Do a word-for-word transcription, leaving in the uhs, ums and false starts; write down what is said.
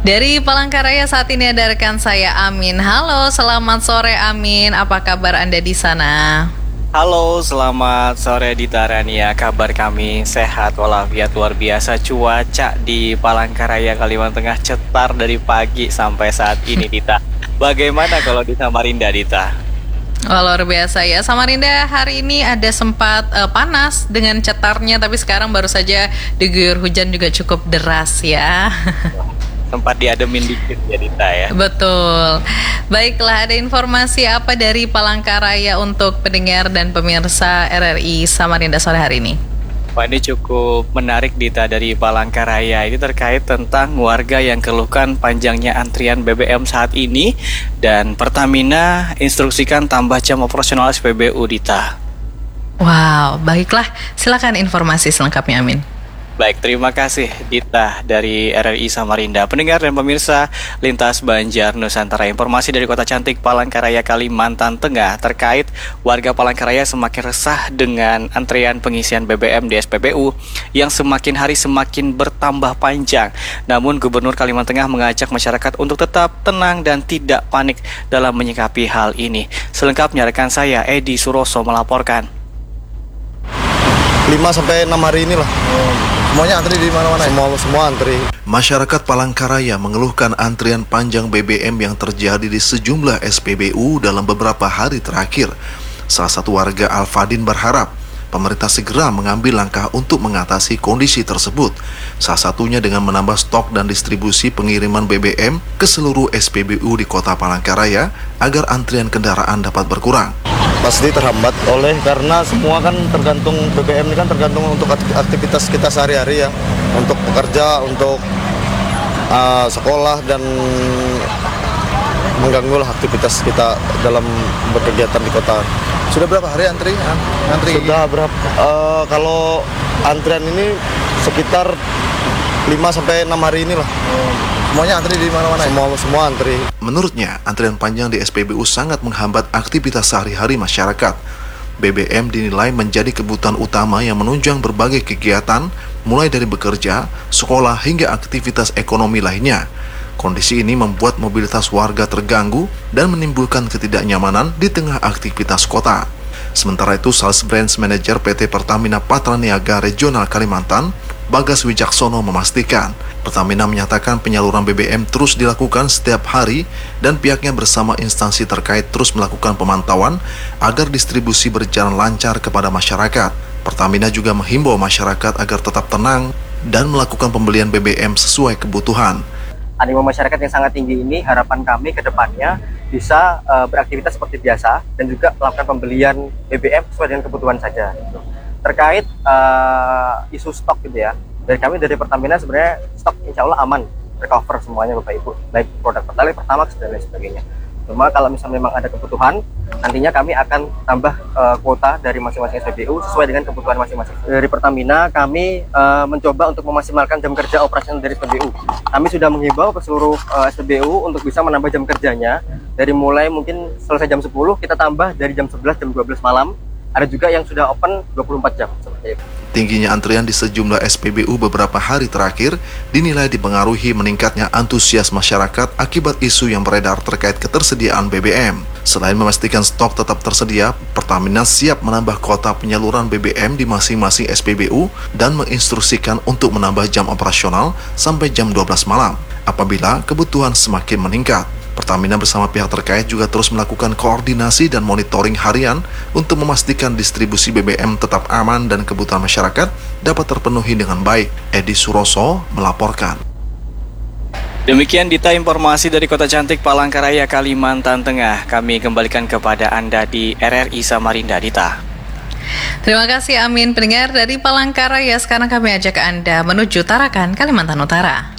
Dari Palangkaraya saat ini ada rekan saya Amin. Halo, selamat sore Amin. Apa kabar Anda di sana? Halo, selamat sore Dita Rania. Kabar kami sehat walafiat, luar biasa. Cuaca di Palangkaraya, Kalimantan Tengah cetar dari pagi sampai saat ini, Dita. Bagaimana kalau di Samarinda, Dita? Oh, luar biasa ya. Samarinda hari ini ada sempat uh, panas dengan cetarnya, tapi sekarang baru saja diguyur hujan juga cukup deras ya. Sempat diademin dikit ya, Dita ya. Betul. Baiklah, ada informasi apa dari Palangkaraya untuk pendengar dan pemirsa R R I Samarinda sore hari ini? Wah, ini cukup menarik, Dita, dari Palangkaraya. Ini terkait tentang warga yang keluhkan panjangnya antrian B B M saat ini, dan Pertamina instruksikan tambah jam operasional S P B U, Dita. Wow, baiklah. Silakan informasi selengkapnya, Amin. Baik, terima kasih Dita dari R R I Samarinda. Pendengar dan pemirsa Lintas Banjar Nusantara, informasi dari Kota Cantik Palangkaraya, Kalimantan Tengah terkait warga Palangkaraya semakin resah dengan antrean pengisian B B M di S P B U yang semakin hari semakin bertambah panjang. Namun Gubernur Kalimantan Tengah mengajak masyarakat untuk tetap tenang dan tidak panik dalam menyikapi hal ini. Selengkapnya rekan saya Edi Suroso melaporkan. lima sampai enam hari inilah. Semuanya antri di mana-mana. Semua semua antri. Masyarakat Palangkaraya mengeluhkan antrian panjang B B M yang terjadi di sejumlah S P B U dalam beberapa hari terakhir. Salah satu warga Alfadin berharap pemerintah segera mengambil langkah untuk mengatasi kondisi tersebut. Salah satunya dengan menambah stok dan distribusi pengiriman B B M ke seluruh S P B U di Kota Palangkaraya agar antrian kendaraan dapat berkurang. Pasti terhambat oleh karena semua kan tergantung B B M ini kan tergantung untuk aktivitas kita sehari-hari ya, untuk pekerja, untuk uh, sekolah dan mengganggu lah aktivitas kita dalam berkegiatan di kota. Sudah berapa hari antri? Antri Sudah berapa? Uh, kalau antrian ini sekitar lima sampai enam hari inilah. Semuanya antri di mana-mana. Semua semua antri. Menurutnya, antrian panjang di S P B U sangat menghambat aktivitas sehari-hari masyarakat. B B M dinilai menjadi kebutuhan utama yang menunjang berbagai kegiatan, mulai dari bekerja, sekolah, hingga aktivitas ekonomi lainnya. Kondisi ini membuat mobilitas warga terganggu dan menimbulkan ketidaknyamanan di tengah aktivitas kota. Sementara itu, Sales Branch Manager P T Pertamina Patraniaga Regional Kalimantan, Bagas Wijaksono memastikan, Pertamina menyatakan penyaluran B B M terus dilakukan setiap hari dan pihaknya bersama instansi terkait terus melakukan pemantauan agar distribusi berjalan lancar kepada masyarakat. Pertamina juga menghimbau masyarakat agar tetap tenang dan melakukan pembelian B B M sesuai kebutuhan. Animo masyarakat yang sangat tinggi ini, harapan kami ke depannya bisa uh, beraktivitas seperti biasa dan juga melakukan pembelian B B M sesuai dengan kebutuhan saja. Gitu. Terkait uh, isu stok gitu ya, dari kami dari Pertamina sebenarnya stok insya Allah aman, recover semuanya Bapak Ibu, baik produk Pertalite, Pertamax dan lain sebagainya. Cuma kalau misalnya memang ada kebutuhan, nantinya kami akan tambah uh, kuota dari masing-masing S P B U sesuai dengan kebutuhan masing-masing. Dari Pertamina kami uh, mencoba untuk memaksimalkan jam kerja operasional dari S P B U. Kami sudah menghimbau ke seluruh uh, S P B U untuk bisa menambah jam kerjanya dari mulai mungkin selesai jam sepuluh, kita tambah dari jam sebelas, jam dua belas malam. Ada juga yang sudah open dua puluh empat jam seperti itu. Tingginya antrian di sejumlah S P B U beberapa hari terakhir dinilai dipengaruhi meningkatnya antusias masyarakat akibat isu yang beredar terkait ketersediaan B B M. Selain memastikan stok tetap tersedia, Pertamina siap menambah kuota penyaluran B B M di masing-masing S P B U dan menginstruksikan untuk menambah jam operasional sampai jam dua belas malam apabila kebutuhan semakin meningkat. Pertamina bersama pihak terkait juga terus melakukan koordinasi dan monitoring harian untuk memastikan distribusi B B M tetap aman dan kebutuhan masyarakat dapat terpenuhi dengan baik. Edi Suroso melaporkan. Demikian Dita informasi dari Kota Cantik Palangkaraya, Kalimantan Tengah. Kami kembalikan kepada Anda di R R I Samarinda, Dita. Terima kasih Amin. Pendengar dari Palangkaraya, sekarang kami ajak Anda menuju Tarakan, Kalimantan Utara.